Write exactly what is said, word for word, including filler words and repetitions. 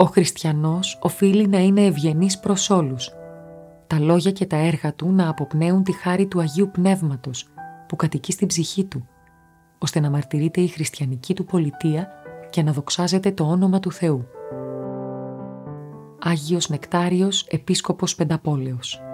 Ο χριστιανός οφείλει να είναι ευγενής προς όλους, τα λόγια και τα έργα του να αποπνέουν τη χάρη του Αγίου Πνεύματος που κατοικεί στην ψυχή του, ώστε να μαρτυρείται η χριστιανική του πολιτεία και να δοξάζεται το όνομα του Θεού. Άγιος Νεκτάριος, Επίσκοπος Πενταπόλεως.